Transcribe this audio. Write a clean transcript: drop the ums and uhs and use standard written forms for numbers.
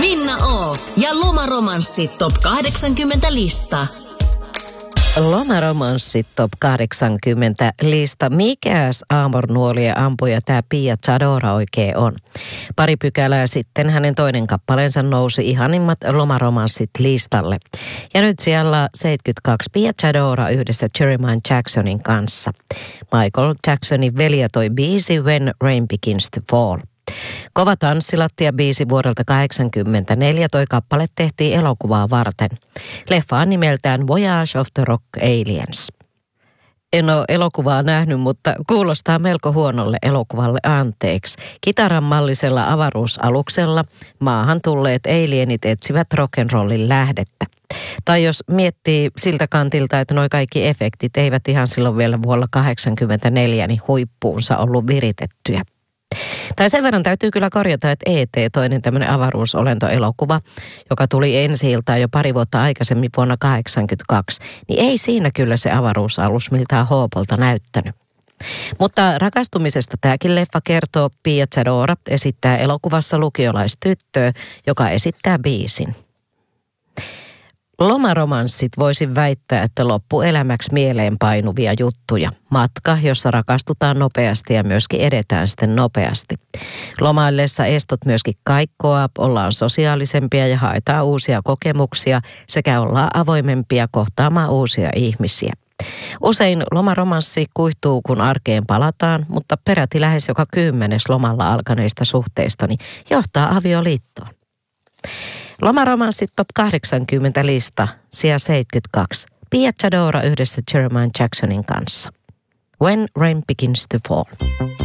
Minna O. ja Lomaromanssit top 80 lista. Lomaromanssit top 80 lista. Mikäs aamornuolien ampuja tämä Pia Zadora oikein on? Pari pykälää sitten hänen toinen kappaleensa nousi ihanimmat lomaromanssit listalle. Ja nyt siellä 72 Pia Zadora yhdessä Jeremiah Jacksonin kanssa. Michael Jacksonin velja toi biisi When Rain Begins to Fall. Kova tanssilattia-biisi vuodelta 1984, toi kappale tehtiin elokuvaa varten. Leffa on nimeltään Voyage of the Rock Aliens. En ole elokuvaa nähnyt, mutta kuulostaa melko huonolle elokuvalle anteeksi. Kitaran mallisella avaruusaluksella maahan tulleet alienit etsivät rock'n'rollin lähdettä. Tai jos miettii siltä kantilta, että nuo kaikki efektit eivät ihan silloin vielä vuonna 1984 niin huippuunsa ollut viritettyjä. Tai sen verran täytyy kyllä korjata, että E.T., toinen tämmöinen avaruusolentoelokuva, joka tuli ensi-iltaan jo pari vuotta aikaisemmin vuonna 1982, niin ei siinä kyllä se avaruusalus miltään hoopolta näyttänyt. Mutta rakastumisesta tämäkin leffa kertoo. Pia Zadora esittää elokuvassa lukiolaistyttöä, joka esittää biisin. Lomaromanssit voisin väittää, että loppuelämäksi mieleen painuvia juttuja. Matka, jossa rakastutaan nopeasti ja myöskin edetään sitten nopeasti. Lomaillessa estot myöskin kaikkoa, ollaan sosiaalisempia ja haetaan uusia kokemuksia sekä ollaan avoimempia kohtaamaan uusia ihmisiä. Usein lomaromanssi kuihtuu, kun arkeen palataan, mutta peräti lähes joka 10 lomalla alkaneista suhteista niin johtaa avioliittoon. Lomaromanssit top 80 lista, sija 72. Pia Zadora yhdessä Jeremiah Jacksonin kanssa. When Rain Begins to Fall.